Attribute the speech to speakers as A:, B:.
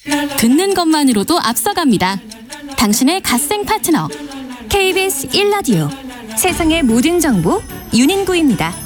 A: 듣는 것만으로도 앞서갑니다. 당신의 갓생 파트너 KBS 1라디오 세상의 모든 정보 윤인구입니다.